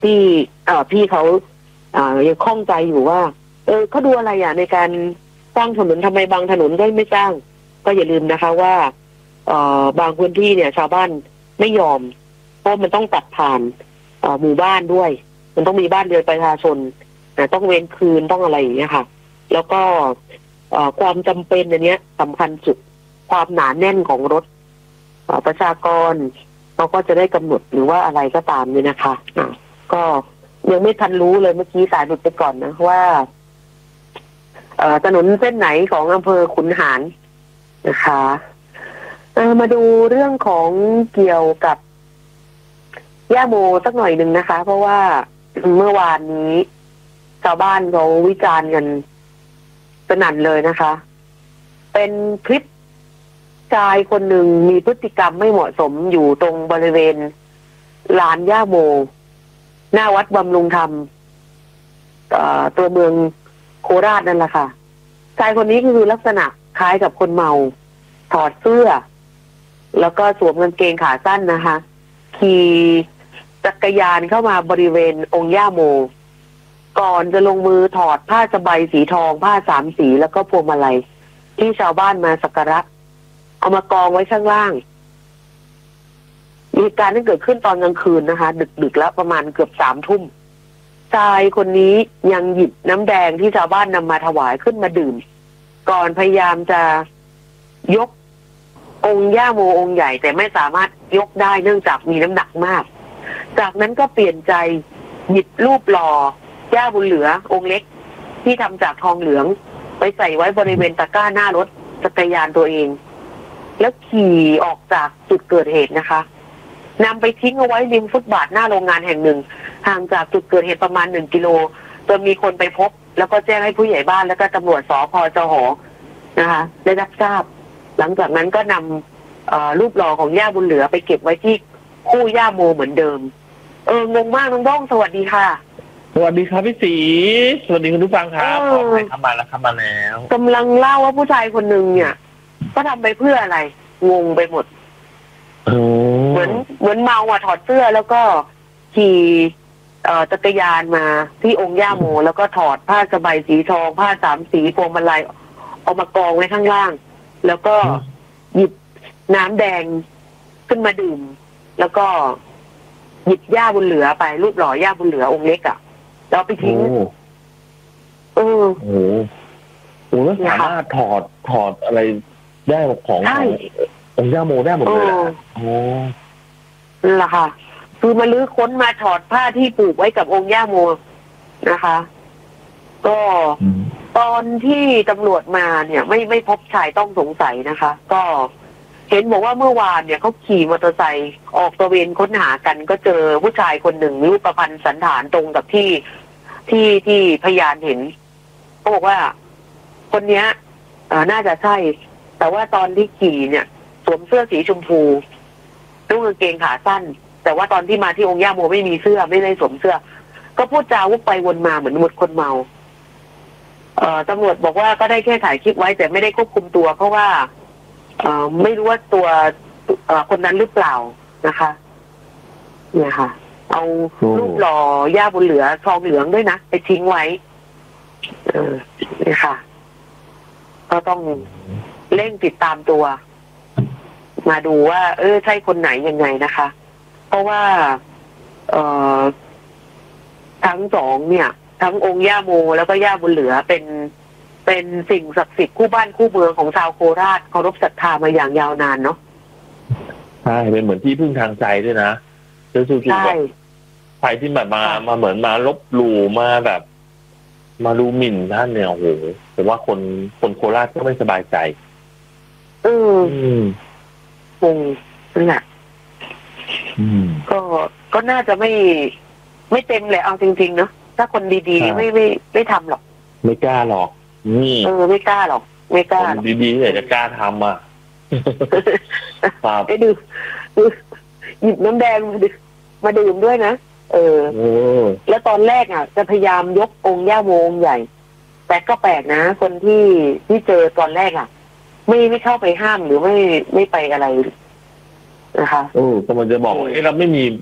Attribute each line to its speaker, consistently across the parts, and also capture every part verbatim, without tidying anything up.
Speaker 1: ที่เอ่อพี่เขาอ่ายังข้องใจอยู่ว่าเออเขาดูอะไรอ่ะในการสร้างถนนทำไมบางถนนก็ไม่สร้างก็อย่าลืมนะคะว่าเอ่อบางพื้นที่เนี่ยชาวบ้านไม่ยอมเพราะมันต้องตัดผ่านเอ่อหมู่บ้านด้วยมันต้องมีบ้านเรือนประชาชนนะต้องเว้นคืนต้องอะไรอย่างเงี้ยค่ะแล้วก็เอ่อความจำเป็นอันเนี้ยสำคัญสุดความหนาแน่นของรถเอ่อประชากรเขาก็จะได้กำหนดหรือว่าอะไรก็ตามเนี่ยนะคะอ่ะก็ยังไม่ทันรู้เลยเมื่อกี้สายหลุดไปก่อนนะว่าเอ่อถนนเส้นไหนของอำเภอขุนหารนะคะเออมาดูเรื่องของเกี่ยวกับย่าโมสักหน่อยหนึ่งนะคะเพราะว่าเมื่อวานนี้ชาวบ้านเขาวิจารณ์กันสนั่นเลยนะคะ เป็นคลิปชายคนหนึ่งมีพฤติกรรมไม่เหมาะสมอยู่ตรงบริเวณลานย่าโมหน้าวัดบำรุงธรรมตัวเมืองโคราชนั่นแหละค่ะชายคนนี้คือลักษณะคล้ายกับคนเมาถอดเสื้อแล้วก็สวมกางเกงขาสั้นนะคะขี่จักรยานเข้ามาบริเวณองค์ย่าโมก่อนจะลงมือถอดผ้าสบายสีทองผ้าสามสีแล้วก็พวงมาลัยที่ชาวบ้านมาสักการะเอามากองไว้ข้างล่างเหตุการณ์ที่เกิดขึ้นตอนกลางคืนนะคะดึกๆแล้วประมาณเกือบสามทุ่มชายคนนี้ยังหยิบน้ำแดงที่ชาวบ้านนำมาถวายขึ้นมาดื่มก่อนพยายามจะยกองค์ย่าโมองค์ใหญ่แต่ไม่สามารถยกได้เนื่องจากมีน้ำหนักมากจากนั้นก็เปลี่ยนใจหยิบรูปหล่อย่าบุญเหลือองค์เล็กที่ทำจากทองเหลืองไปใส่ไว้บริเวณตะกร้าหน้ารถจักรยานตัวเองแล้วขี่ออกจากจุดเกิดเหตุนะคะนำไปทิ้งเอาไว้ริมฟุตบาทหน้าโรงงานแห่งหนึ่งห่างจากจุดเกิดเหตุประมาณหนึ่งกิโลจนมีคนไปพบแล้วก็แจ้งให้ผู้ใหญ่บ้านแล้วก็ตำรวจสพจหนะคะได้รับทราบหลังจากนั้นก็นำรูปหล่อของย่าบุญเหลือไปเก็บไว้ที่คู่ย่าโมเหมือนเดิมเอองงมากน้องบ้องสวัสดีค่ะ
Speaker 2: สวัสดีครับพี่ศรีสวัสดีคุณผู้ฟังครับขอบคุณเข้ามาแล้วเข้ามาแล้ว
Speaker 1: กำลังเล่าว่าผู้ชายคนหนึ่งเนี่ยก็ทำไปเพื่ออะไรงงไปหมดเหมือนเหมือนเมาอ่ะถอดเสื้อแล้วก็ขี่จักรยานมาที่องค์ย่าโมแล้วก็ถอดผ้าสบายสีทองผ้าสามสีพวงมาลัยเอามากองไว้ข้างล่างแล้วก็หยิบน้ำแดงขึ้นมาดื่มแล้วก็หยิบย่าบุญเหลือไปรูปหล่อย่าบุญเหลือองค์เล็กอ่ะแล้วไปทิ้งเออโอ้
Speaker 2: โหแล้วสามารถถอดถอดอะไรได้ขององค์ย่าโมได้หมดเลยโอ้
Speaker 1: นั่นแหละค่ะคือมาลื้อค้นมาถอดผ้าที่ผูกไว้กับองค์ย่าโมนะคะก็ตอนที่ตำรวจมาเนี่ยไม่ไม่พบชายต้องสงสัยนะคะก็เห็นบอกว่าเมื่อวานเนี่ยเขาขี่มอเตอร์ไซค์ออกตระเวนค้นหากันก็เจอผู้ชายคนหนึ่งรูปพรรณสันฐานตรงกับที่ที่ที่พยานเห็นเขาบอกว่าคนเนี้ยน่าจะใช่แต่ว่าตอนที่ขี่เนี่ยสวมเสื้อสีชมพูนุ่งกางเกงขาสั้นแต่ว่าตอนที่มาที่องค์ย่าโมไม่มีเสื้อไม่ได้สวมเสื้อก็พูดจาวกไปวนมาเหมือนหมดคนเมาเอ่อตำรวจบอกว่าก็ได้แค่ถ่ายคลิปไว้แต่ไม่ได้ควบคุมตัวเพราะว่าเอ่อไม่รู้ว่าตัวเอ่อคนนั้นหรือเปล่านะคะเนี่ยค่ะเอารูปหล่อย่าบุญเหลือทองเหลืองด้วยนะไปทิ้งไว้เออเนี่ยค่ะก็ต้องเร่งติดตามตัวมาดูว่าเออใช่คนไหนยังไงนะคะเพราะว่าเอ่อทั้งสองเนี่ยทั้งองค์ย่าโมแล้วก็ย่าบุญเหลือเป็นเป็นสิ่งศักดิ์สิทธิ์คู่บ้านคู่เมืองของชาวโคราชเคารพศรัทธามาอย่างยาวนานเนาะ
Speaker 2: ใช่เป็นเหมือนที่พึ่งทางใจด้วยนะใช่ใครที่แบบมามาเหมือนมาลบหลู่มาแบบ มาดูหมิ่นท่านเนี่ยโอ้โหผมว่าคนคนโคราชก็ไม่สบายใจ
Speaker 1: อืมคงนั่นแหละก็ก็น่าจะไม่ไม่เต็มแหละเอาจริงๆเนาะถ้าคนดีๆไม่ไม่ไม่ทำหรอก
Speaker 2: ไม่กล้าหรอกนี่
Speaker 1: เออไม่กล้าหรอกไม่กล้า
Speaker 2: คนดีๆเนี่ยจะกล้าทำอ่ะ
Speaker 1: ไอ้ดูหยิบน้ำแดงมาดื่มมาดื่มด้วยนะเออแล้วตอนแรกอ่ะจะพยายามยกองค์ย่าโมองค์ใหญ่แต่ก็แปลกนะคนที่ที่เจอตอนแรกอ่ะไม่ไม่เข้าไปห้ามหรือไม่ไม่ไปอะไรนะคะ
Speaker 2: โอ้กำลังจะบอกเอ้เราไม่มี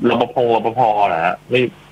Speaker 2: รปภรปภเหรอฮะไม่